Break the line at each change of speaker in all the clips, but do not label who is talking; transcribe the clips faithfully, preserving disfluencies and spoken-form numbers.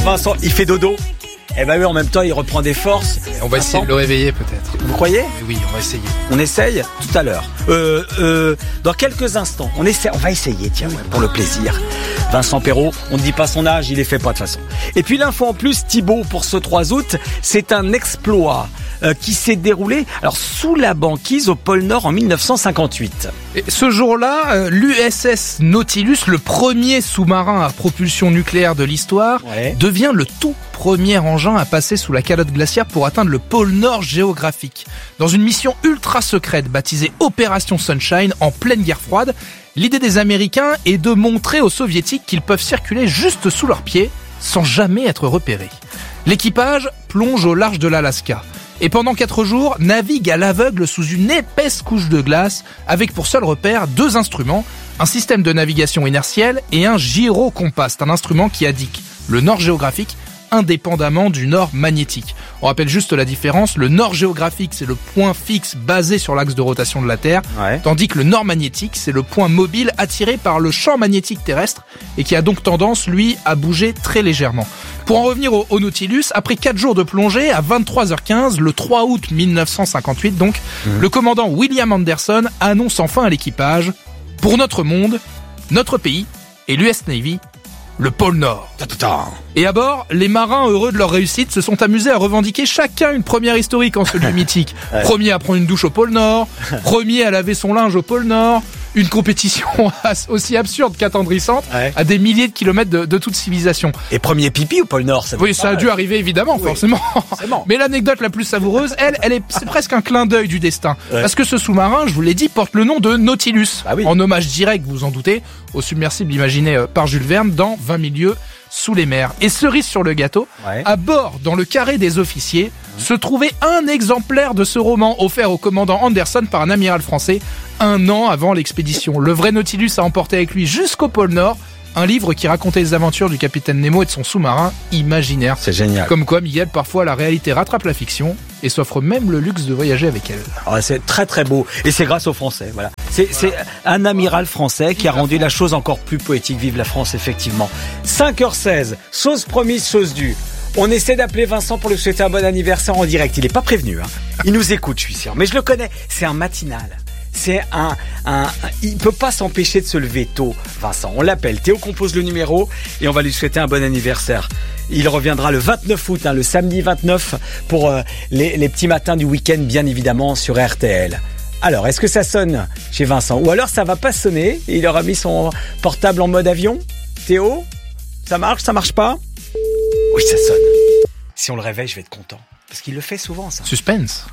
Vincent, il fait dodo. Eh ben oui, en même temps, il reprend des forces.
On va essayer de le réveiller peut-être.
Vous croyez ?
Oui, on va essayer.
On essaye tout à l'heure. Euh, euh, dans quelques instants, on essaie, on va essayer, tiens, ouais, pour le plaisir. Vincent Perrault, on ne dit pas son âge, il les fait pas de toute façon. Et puis l'info en plus, Thibaut, pour ce trois août, c'est un exploit euh, qui s'est déroulé alors sous la banquise au pôle Nord en dix-neuf cent cinquante-huit.
Et ce jour-là, euh, l'U S S Nautilus, le premier sous-marin à propulsion nucléaire de l'histoire,
Ouais.
devient le tout premier engin à passer sous la calotte glaciaire pour atteindre le pôle Nord géographique. Dans une mission ultra secrète baptisée Opération Sunshine en pleine guerre froide, l'idée des Américains est de montrer aux Soviétiques qu'ils peuvent circuler juste sous leurs pieds sans jamais être repérés. L'équipage plonge au large de l'Alaska et pendant quatre jours navigue à l'aveugle sous une épaisse couche de glace avec pour seul repère deux instruments, un système de navigation inertielle et un gyrocompass, c'est un instrument qui indique le nord géographique indépendamment du nord magnétique. On rappelle juste la différence, le nord géographique c'est le point fixe basé sur l'axe de rotation de la Terre,
Ouais.
tandis que le nord magnétique c'est le point mobile attiré par le champ magnétique terrestre et qui a donc tendance, lui, à bouger très légèrement. Pour en revenir au, au Nautilus, après quatre jours de plongée, à vingt-trois heures quinze, le trois août dix-neuf cent cinquante-huit donc, mmh. le commandant William Anderson annonce enfin à l'équipage « Pour notre monde, notre pays et l'U S Navy, le pôle Nord ». Et à bord, les marins heureux de leur réussite se sont amusés à revendiquer chacun une première historique en celui mythique. Ouais. Premier à prendre une douche au pôle Nord, premier à laver son linge au pôle Nord, une compétition aussi absurde qu'attendrissante, ouais. à des milliers de kilomètres de, de toute civilisation.
Et premier pipi au pôle Nord, ça
Oui, ça a dû arriver évidemment, oui. forcément. forcément. Mais l'anecdote la plus savoureuse, elle, elle est, c'est presque un clin d'œil du destin. Ouais. Parce que ce sous-marin, je vous l'ai dit, porte le nom de Nautilus. Bah oui. En hommage direct, vous vous en doutez, au submersible imaginé par Jules Verne dans vingt mille lieues sous les mers. Et cerise sur le gâteau, ouais. à bord, dans le carré des officiers, mmh. se trouvait un exemplaire de ce roman offert au commandant Anderson par un amiral français un an avant l'expédition. Le vrai Nautilus a emporté avec lui jusqu'au pôle Nord un livre qui racontait les aventures du capitaine Nemo et de son sous-marin imaginaire.
C'est génial.
Comme quoi, Miguel, parfois la réalité rattrape la fiction et s'offre même le luxe de voyager avec elle.
Oh, c'est très très beau. Et c'est grâce aux Français, voilà. C'est, voilà. c'est un amiral français qui a rendu la chose encore plus poétique. Vive la France, effectivement. cinq heures seize, chose promise, chose due. On essaie d'appeler Vincent pour lui souhaiter un bon anniversaire en direct. Il n'est pas prévenu, hein. Il nous écoute, je suis sûr. Mais je le connais, c'est un matinal. C'est un, un, un, il peut pas s'empêcher de se lever tôt, Vincent. On l'appelle. Théo compose le numéro et on va lui souhaiter un bon anniversaire. Il reviendra le vingt-neuf août, hein, le samedi vingt-neuf, pour euh, les, les petits matins du week-end, bien évidemment, sur R T L. Alors, est-ce que ça sonne chez Vincent? Ou alors ça va pas sonner et il aura mis son portable en mode avion? Théo? Ça marche? Ça marche pas? Oui, ça sonne. Si on le réveille, je vais être content. Parce qu'il le fait souvent, ça.
Suspense.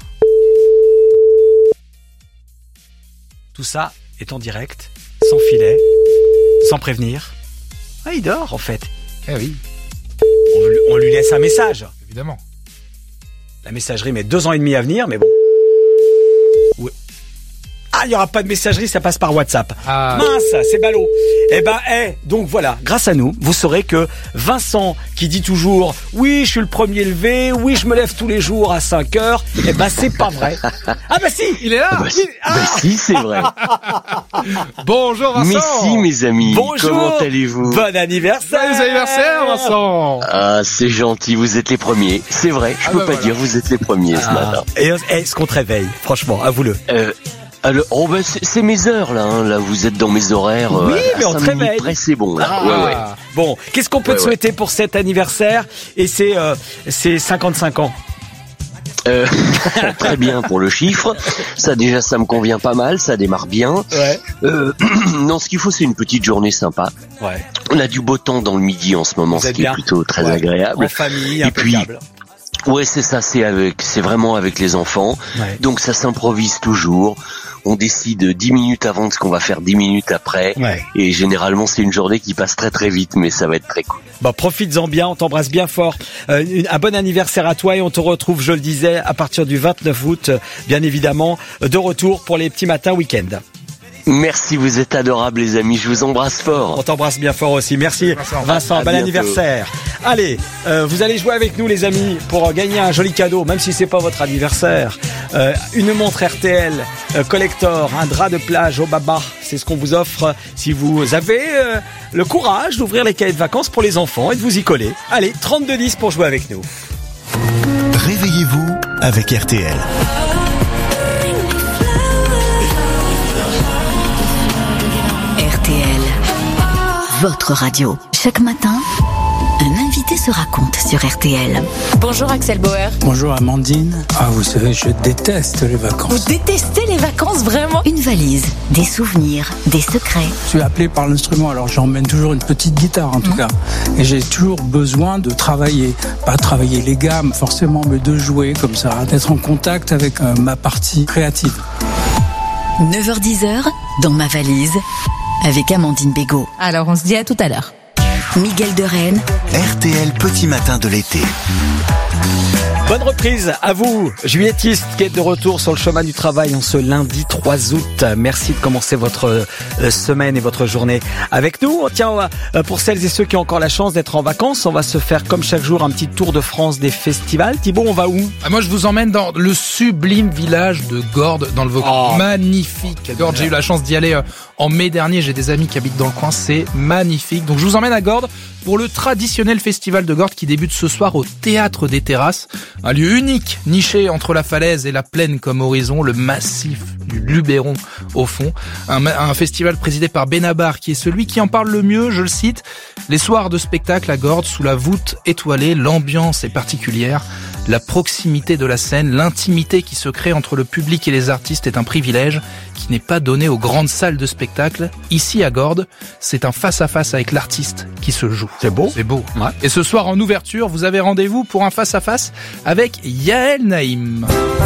Tout ça est en direct, sans filet, sans prévenir. Ah, il dort, en fait.
Eh oui.
On, on lui laisse un message.
Évidemment.
La messagerie met deux ans et demi à venir, mais bon. Ouais. Ah, il n'y aura pas de messagerie, ça passe par WhatsApp. Ah. Mince, c'est ballot. Eh ben, eh, donc voilà, grâce à nous, vous saurez que Vincent, qui dit toujours « Oui, je suis le premier levé, oui, je me lève tous les jours à cinq heures », eh ben, c'est pas vrai. Ah bah si, il est là.
Bah, si, ah bah si, c'est vrai.
Bonjour Vincent.
Mais si, mes amis.
Bonjour.
Comment allez-vous?
Bon anniversaire.
Bon anniversaire, Vincent.
Ah, c'est gentil, vous êtes les premiers. C'est vrai, je ah peux bah pas voilà. dire, vous êtes les premiers ah. ce matin.
Et est-ce qu'on te réveille, franchement, avoue-le.
Euh... Alors, oh ben c'est, c'est mes heures là, hein. Là vous êtes dans mes horaires.
Oui,
euh,
mais on te réveille.
Près, c'est bon là.
Ah.
Ouais, ouais.
Bon, qu'est-ce qu'on peut
ouais,
te souhaiter ouais. pour cet anniversaire? Et c'est euh, c'est cinquante-cinq ans.
Euh, très bien pour le chiffre. Ça déjà, ça me convient pas mal. Ça démarre bien.
Ouais.
Euh, non, ce qu'il faut, c'est une petite journée sympa.
Ouais.
On a du beau temps dans le midi en ce moment, ce qui bien. est plutôt très ouais. agréable.
En famille,
et
impeccable.
Puis, ouais, c'est ça. C'est avec, c'est vraiment avec les enfants. Ouais. Donc ça s'improvise toujours. On décide dix minutes avant de ce qu'on va faire dix minutes après. Ouais. Et généralement, c'est une journée qui passe très très vite, mais ça va être très cool.
Bon, profites-en bien, on t'embrasse bien fort. Euh, un bon anniversaire à toi et on te retrouve, je le disais, à partir du vingt-neuf août, bien évidemment, de retour pour les petits matins week-end.
Merci, vous êtes adorables les amis, je vous embrasse fort.
On t'embrasse bien fort aussi, merci Vincent, Vincent bon anniversaire. Allez, euh, vous allez jouer avec nous les amis pour gagner un joli cadeau, même si c'est pas votre anniversaire. euh, une montre R T L euh, collector, un drap de plage au baba. C'est ce qu'on vous offre si vous avez euh, le courage d'ouvrir les cahiers de vacances pour les enfants et de vous y coller. Allez, trente-deux dix pour jouer avec nous.
Réveillez-vous avec R T L.
R T L, votre radio. Chaque matin, un invité se raconte sur R T L.
Bonjour Axel Bauer.
Bonjour Amandine. Ah, vous savez, je déteste les vacances.
Vous détestez les vacances, vraiment?
Une valise, des souvenirs, des secrets.
Je suis appelé par l'instrument, alors j'emmène toujours une petite guitare en tout mmh. cas. Et j'ai toujours besoin de travailler. Pas travailler les gammes forcément, mais de jouer comme ça, d'être en contact avec euh, ma partie créative.
neuf heures dix, dans ma valise, avec Amandine Bégaud.
Alors on se dit à tout à l'heure.
Miguel de Rennes.
R T L Petit Matin de l'été.
Bonne reprise à vous, Juliette qui est de retour sur le chemin du travail en ce lundi trois août. Merci de commencer votre euh, semaine et votre journée avec nous. Tiens, euh, pour celles et ceux qui ont encore la chance d'être en vacances, on va se faire comme chaque jour un petit tour de France des festivals. Thibaut, on va où?
Ah, moi, je vous emmène dans le sublime village de Gordes dans le Vaucluse. Oh. Magnifique. Gordes, j'ai eu la chance d'y aller euh, en mai dernier. J'ai des amis qui habitent dans le coin. C'est magnifique. Donc, je vous emmène à Gordes pour le traditionnel festival de Gordes qui débute ce soir au Théâtre des Terrasses. Un lieu unique, niché entre la falaise et la plaine comme horizon, le massif du Luberon au fond. Un, un festival présidé par Benabar qui est celui qui en parle le mieux, je le cite. Les soirs de spectacle à Gordes sous la voûte étoilée, l'ambiance est particulière. La proximité de la scène, l'intimité qui se crée entre le public et les artistes est un privilège qui n'est pas donné aux grandes salles de spectacle. Ici à Gordes, c'est un face-à-face avec l'artiste qui se joue.
C'est beau.
C'est beau.
Ouais.
Et ce soir en ouverture, vous avez rendez-vous pour un face-à-face avec Yael Naïm.